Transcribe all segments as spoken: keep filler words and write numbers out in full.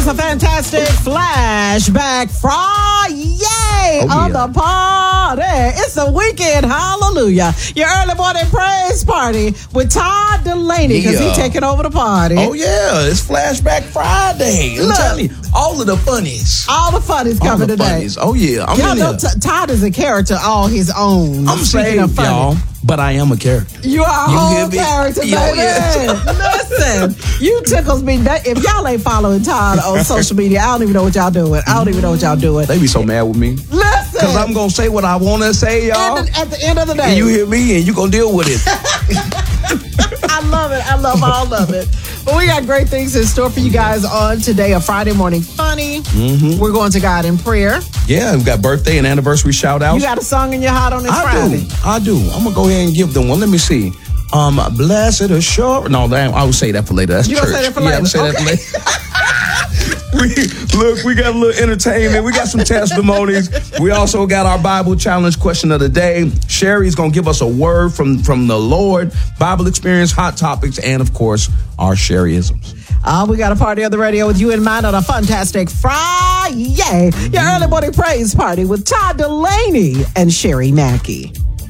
is a fantastic flashback Friday oh, on yeah. the party. It's the weekend. Hallelujah. Your early morning praise party with Todd Delaney because yeah. he's taking over the party. Oh, yeah. It's Flashback Friday. I'm Look, telling you, all of the funnies. All the funnies all coming the today. Funnies. Oh, yeah. I'm y'all in know T- Todd is a character all his own. I'm saying, y'all, but I am a character. You are a you whole character, baby. Yo, yes. Listen, you tickles me. If y'all ain't following Todd on social media, I don't even know what y'all doing. I don't even know what y'all doing. They be so mad with me. Listen. Because I'm going to say what I want to say, y'all. At the, at the end of the day. And you hear me and you going to deal with it. I love it. I love all of it. But we got great things in store for you guys on today, a Friday morning funny. Mm-hmm. We're going to God in prayer. Yeah, we've got birthday and anniversary shout outs. You got a song in your heart on this I Friday? do. I do. I'm going to go ahead and give them one. Let me see. Um, blessed assurance. No, I will say that for later. That's you church. You going to say that for yeah, later? I'm say okay. that for later. we, look, we got a little entertainment. We got some testimonies. We also got our Bible challenge question of the day. Sherry's going to give us a word from, from the Lord, Bible experience, hot topics, and, of course, our Sherryisms. Uh, we got a party on the radio with you in mind on a fantastic Friday. Mm-hmm. Your early morning praise party with Todd Delaney and Sherry Mackey.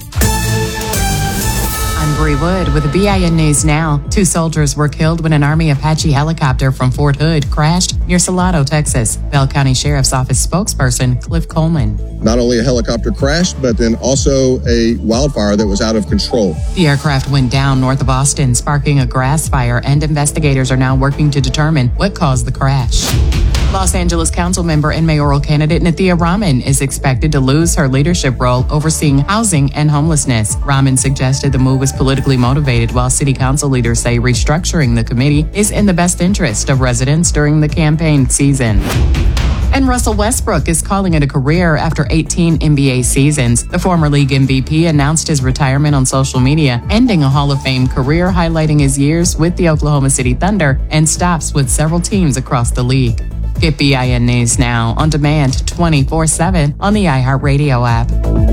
I'm Bree Wood with the B I N News Now. Two soldiers were killed when an Army Apache helicopter from Fort Hood crashed near Salado, Texas. Bell County Sheriff's Office spokesperson Cliff Coleman. Not only a helicopter crash, but then also a wildfire that was out of control. The aircraft went down north of Austin, sparking a grass fire, and investigators are now working to determine what caused the crash. Los Angeles council member and mayoral candidate Nathia Rahman is expected to lose her leadership role overseeing housing and homelessness. Rahman suggested the move was politically motivated, while city council leaders say restructuring the committee is in the best interest of residents during the campaign season. And Russell Westbrook is calling it a career after eighteen N B A seasons. The former league M V P announced his retirement on social media, ending a Hall of Fame career, highlighting his years with the Oklahoma City Thunder and stops with several teams across the league. Get B I N News Now on demand twenty-four seven on the iHeartRadio app.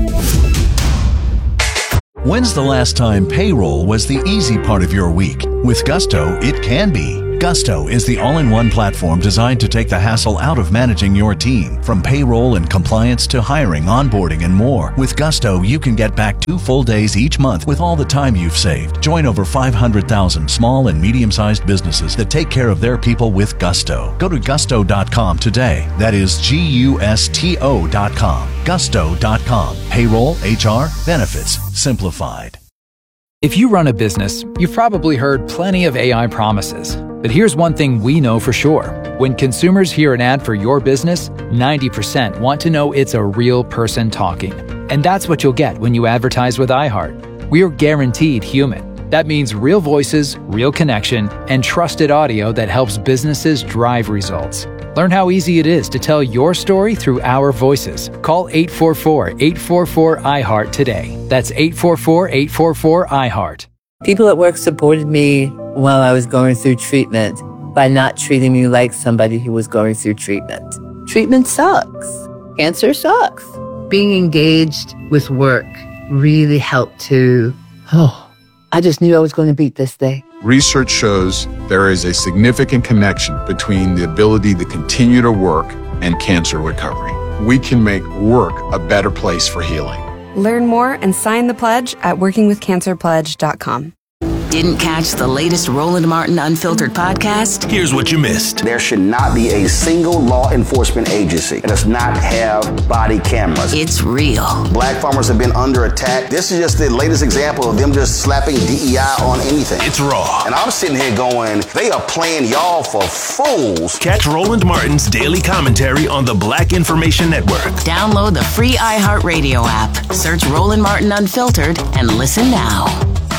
When's the last time payroll was the easy part of your week? With Gusto, it can be. Gusto is the all-in-one platform designed to take the hassle out of managing your team. From payroll and compliance to hiring, onboarding, and more. With Gusto, you can get back two full days each month with all the time you've saved. Join over five hundred thousand small and medium-sized businesses that take care of their people with Gusto. Go to gusto dot com today. That is G U S T O dot com. gusto dot com. Payroll, H R, benefits, simplified. If you run a business, you've probably heard plenty of A I promises. But here's one thing we know for sure. When consumers hear an ad for your business, ninety percent want to know it's a real person talking. And that's what you'll get when you advertise with iHeart. We are guaranteed human. That means real voices, real connection, and trusted audio that helps businesses drive results. Learn how easy it is to tell your story through our voices. Call eight four four, eight four four, I heart today. That's eight four four, eight four four, I heart. People at work supported me while I was going through treatment by not treating me like somebody who was going through treatment. Treatment sucks. Cancer sucks. Being engaged with work really helped to, oh, I just knew I was going to beat this thing. Research shows there is a significant connection between the ability to continue to work and cancer recovery. We can make work a better place for healing. Learn more and sign the pledge at working with cancer pledge dot com. Didn't catch the latest Roland Martin Unfiltered podcast? Here's what you missed. There should not be a single law enforcement agency that does not have body cameras. It's real. Black farmers have been under attack. This is just the latest example of them just slapping D E I on anything. It's raw. And I'm sitting here going, they are playing y'all for fools. Catch Roland Martin's daily commentary on the Black Information Network. Download the free iHeartRadio app. Search Roland Martin Unfiltered and listen now.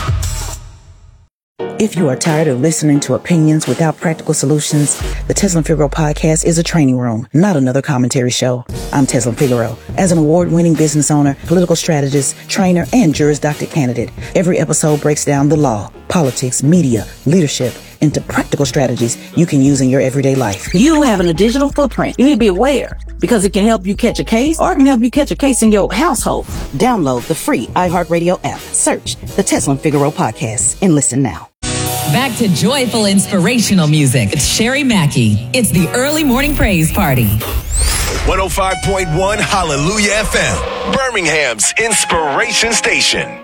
If you are tired of listening to opinions without practical solutions, the Teslin Figaro podcast is a training room, not another commentary show. I'm Teslin Figaro. As an award-winning business owner, political strategist, trainer, and Juris Doctor candidate, every episode breaks down the law, politics, media, leadership, into practical strategies you can use in your everyday life. You having a digital footprint, you need to be aware because it can help you catch a case or it can help you catch a case in your household. Download the free iHeartRadio app. Search the Teslin Figaro podcast and listen now. Back to joyful, inspirational music. It's Sherry Mackey. It's the Early Morning Praise Party. one oh five point one Hallelujah F M, Birmingham's inspiration station.